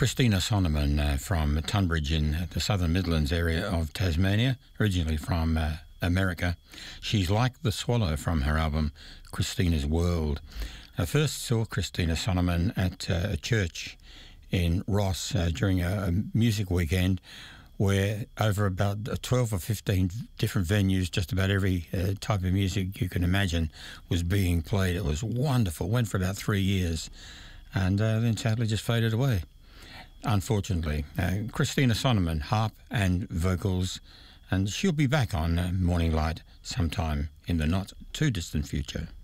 Christina Sonneman from Tunbridge in the Southern Midlands area of Tasmania, originally from America. She's Like the Swallow from her album Christina's World. I first saw Christina Sonneman at a church in Ross during a music weekend where over about 12 or 15 different venues, just about every type of music you can imagine was being played. It was wonderful. Went for about 3 years and then sadly just faded away, unfortunately. Christina Sonneman, harp and vocals, and she'll be back on Morning Light sometime in the not too distant future.